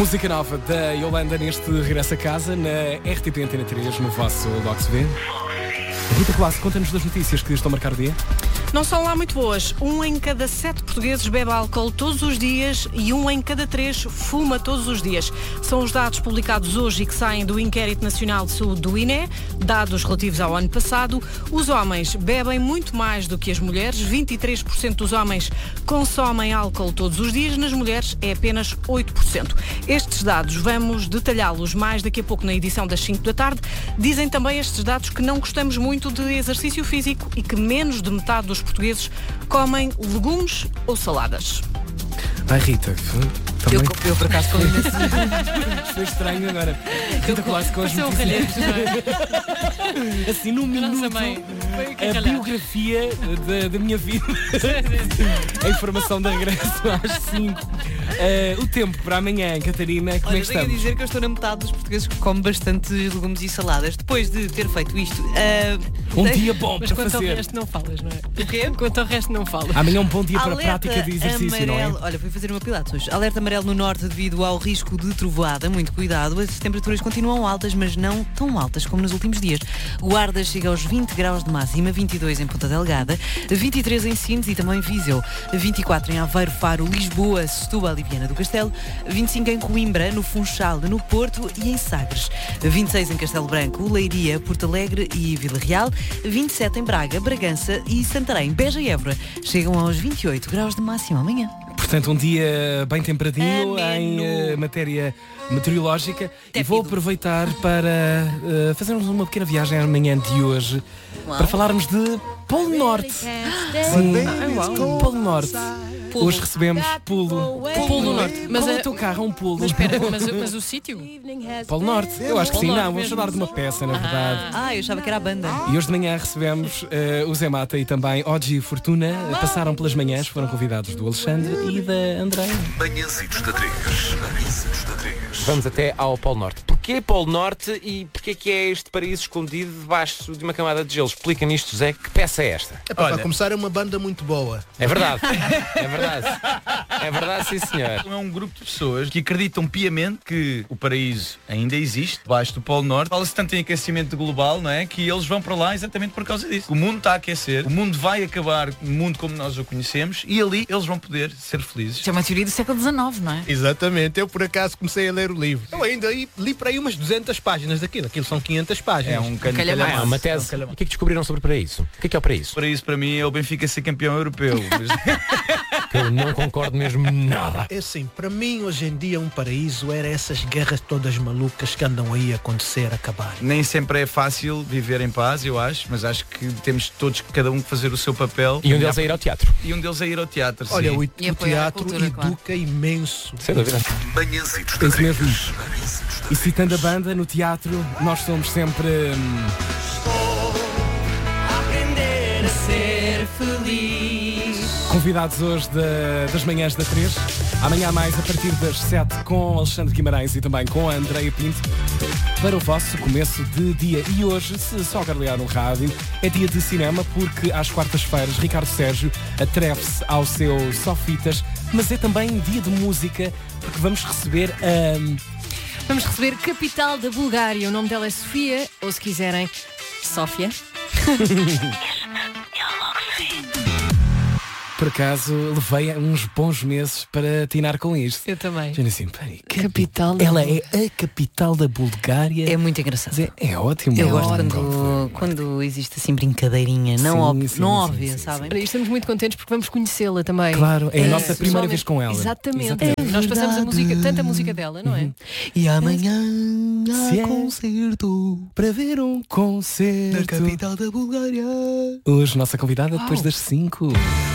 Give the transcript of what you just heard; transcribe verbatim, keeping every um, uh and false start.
Música nova da Yolanda neste Regresso a Casa na R T P Antena três, no vosso Lox V. Rita Colasso, conta-nos das notícias que estão a marcar o dia. Não são lá muito boas. Um em cada sete portugueses bebe álcool todos os dias e um em cada três fuma todos os dias. São os dados publicados hoje e que saem do Inquérito Nacional de Saúde do I N E, dados relativos ao ano passado. Os homens bebem muito mais do que as mulheres. vinte e três por cento dos homens consomem álcool todos os dias, nas mulheres é apenas oito por cento. Estes dados vamos detalhá-los mais daqui a pouco na edição das cinco da tarde. Dizem também estes dados que não gostamos muito de exercício físico e que menos de metade dos portugueses comem legumes ou saladas. Ai, Rita, também... Eu, eu por acaso como imenso. Foi estranho agora. Rita Colasso com as notícias. Assim, num minuto, a biografia da, da minha vida. A informação de regresso às cinco. Uh, o tempo para amanhã, Catarina, como Olha, é que estamos? Tenho a dizer que eu estou na metade dos portugueses que comem bastante legumes e saladas. Depois de ter feito isto... Uh, um dia bom Mas para quanto fazer. ao resto não falas, não é? O quê? Quanto ao resto não falas. Amanhã é um bom dia para a Alerta prática de exercício, amarelo. não é? Olha, fui fazer uma pilates hoje. Alerta amarelo no norte devido ao risco de trovoada. Muito cuidado. As temperaturas continuam altas, mas não tão altas como nos últimos dias. Guarda chega aos vinte graus de máxima, vinte e dois em Ponta Delgada, vinte e três em Sines e também Viseu, vinte e quatro em Aveiro, Faro, Lisboa, Setúbal e Viana do Castelo, vinte e cinco em Coimbra, no Funchal, no Porto e em Sagres, vinte e seis em Castelo Branco, Leiria, Porto Alegre e Vila Real, vinte e sete em Braga, Bragança e Santarém. Beja e Évora chegam aos vinte e oito graus de máxima amanhã. Portanto, um dia bem tempradinho Ameno. em uh, matéria meteorológica. Tépido. E vou aproveitar para uh, fazermos uma pequena viagem amanhã de hoje. Uau. Para falarmos de Polo Norte. Sim, Polo Norte. Pulo. Hoje recebemos Pulo. Polo do Norte. Mas Qual é a- o teu carro? É um Pulo. Mas espera, mas, mas o sítio? Polo Norte. Eu acho que Polo sim. Norte Não, vamos mesmo. falar de uma peça, na verdade. Ah, eu achava que era a banda. E hoje de manhã recebemos uh, o Zé Mata e também Oji e Fortuna. Uh, passaram pelas manhãs, foram convidados do Alexandre e da Andréia. Manhãzitos da três. Manhãzitos da três. Vamos até ao Polo Norte. Porquê Polo Norte e porquê que é este paraíso escondido debaixo de uma camada de gelo? Explica-me isto, Zé. Que peça é esta? Epá, para começar, é uma banda muito boa. É verdade. É verdade. É verdade, sim, senhor. É um grupo de pessoas que acreditam piamente que o paraíso ainda existe, debaixo do Polo Norte. Fala-se tanto em aquecimento global, não é? Que eles vão para lá exatamente por causa disso. O mundo está a aquecer, o mundo vai acabar, o mundo como nós o conhecemos, e ali eles vão poder ser felizes. Isto é uma teoria do século dezenove, não é? Exatamente, eu por acaso comecei a ler o livro. Eu ainda li, li para aí umas duzentas páginas daquilo. Aquilo são quinhentas páginas. É um calhamaço. calhamaço. Ah, é uma tese. E o que é que descobriram sobre paraíso? O que é que é o paraíso? O paraíso para mim é o Benfica ser campeão europeu. Mas... Que eu não concordo mesmo nada. É assim, para mim hoje em dia um paraíso era essas guerras todas malucas que andam aí a acontecer, a acabar. Nem sempre é fácil viver em paz, eu acho, mas acho que temos todos, cada um, que fazer o seu papel. E um deles é ir ao teatro. E um deles é ir ao teatro, sim. Olha, o, E o apoiar a teatro cultura, educa claro. imenso. Sem dúvida. Manhãzitos É da isso três. mesmo. Manhãzitos da E citando a banda, no teatro, nós somos sempre... hum, Aprender a ser feliz. convidados hoje da- das manhãs da três. Amanhã mais a partir das sete com Alexandre Guimarães e também com a Andréia Pinto para o vosso começo de dia. E hoje, se só quer ligar no rádio, é dia de cinema porque às quartas-feiras Ricardo Sérgio atreve-se ao seu Sofitas, mas é também dia de música porque vamos receber a... Vamos receber Capital da Bulgária. O nome dela é Sofia, ou se quiserem, Sófia. Por acaso, levei uns bons meses para atinar com isto. Eu também. Já assim, peraí, Capital da ela é a capital da Bulgária. É muito engraçado. Mas é, é ótimo. Eu é gosto ótimo. quando, quando existe assim brincadeirinha, não, Sim, óbvio, sim, não sim, óbvia, sim, sabem? Olha, estamos muito contentes porque vamos conhecê-la também. Claro, é a nossa primeira pessoalmente. vez com ela. Exatamente. Exatamente. Nós passamos a música, tanta música dela, não é? E amanhã Se há é concerto para ver um concerto. na capital da Bulgária. Hoje, nossa convidada, depois Uau. das cinco.